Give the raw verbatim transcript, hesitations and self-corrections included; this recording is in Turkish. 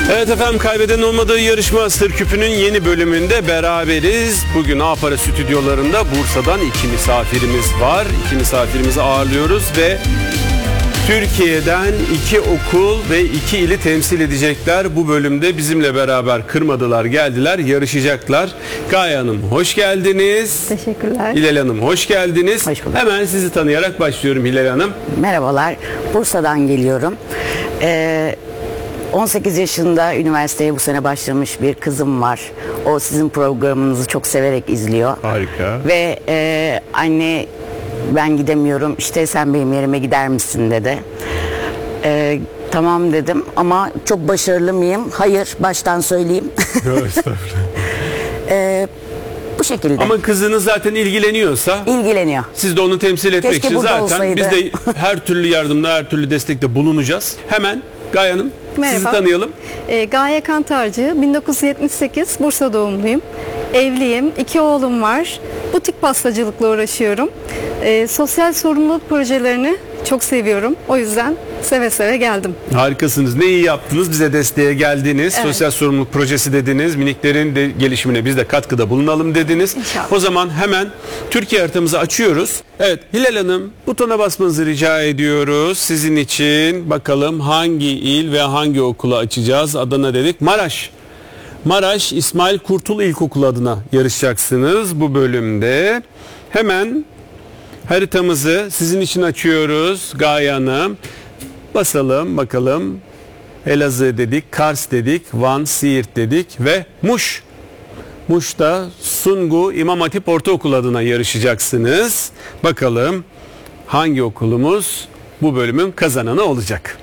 Evet efendim, kaybeden olmadığı yarışma Sır Küpü'nün yeni bölümünde beraberiz. Bugün A-Para stüdyolarında Bursa'dan iki misafirimiz var. İki misafirimizi ağırlıyoruz ve Türkiye'den iki okul ve iki ili temsil edecekler. Bu bölümde bizimle beraber kırmadılar, geldiler, yarışacaklar. Gaye Hanım hoş geldiniz. Teşekkürler. Hilal Hanım hoş geldiniz. Hoş bulduk. Hemen sizi tanıyarak başlıyorum Hilal Hanım. Merhabalar, Bursa'dan geliyorum. Ee, on sekiz yaşında üniversiteye bu sene başlamış bir kızım var. O sizin programınızı çok severek izliyor. Harika. Ve e, anne ben gidemiyorum, işte sen benim yerime gider misin dedi. Ee, tamam dedim ama çok başarılı mıyım? Hayır, baştan söyleyeyim. ee, bu şekilde. Ama kızınız zaten ilgileniyorsa İlgileniyor. siz de onu temsil etmek Keşke için burada zaten olsaydı. biz de her türlü yardımda, her türlü destekte bulunacağız. Hemen Gaye Hanım Merhaba. sizi tanıyalım. Ee, Gaye Kantarcı, bin dokuz yüz yetmiş sekiz Bursa doğumluyum. Evliyim, iki oğlum var. Butik pastacılıkla uğraşıyorum. Ee, sosyal sorumluluk projelerini çok seviyorum. O yüzden seve seve geldim. Harikasınız. Ne iyi yaptınız. Bize desteğe geldiniz. Evet. Sosyal sorumluluk projesi dediniz. Miniklerin de gelişimine biz de katkıda bulunalım dediniz. İnşallah. O zaman hemen Türkiye haritamızı açıyoruz. Evet Hilal Hanım, butona basmanızı rica ediyoruz. Sizin için bakalım hangi il ve hangi okulu açacağız? Adana dedik. Maraş. Maraş İsmail Kurtul İlkokulu adına yarışacaksınız bu bölümde. Hemen haritamızı sizin için açıyoruz Gaye Hanım. Basalım bakalım. Elazığ dedik, Kars dedik, Van, Siirt dedik ve Muş. Muş'ta Sungu İmam Hatip Ortaokulu adına yarışacaksınız. Bakalım hangi okulumuz bu bölümün kazananı olacak?